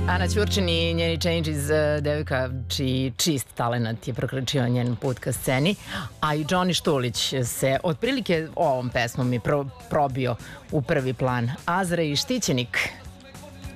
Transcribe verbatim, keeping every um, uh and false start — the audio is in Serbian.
Ana Ćurčin i njeni Changes, devojka čiji čist talenat je prokračio njen put ka sceni, a i Johnny Štulić se otprilike ovom pesmom i pro, probio u prvi plan. Azra i Štićenik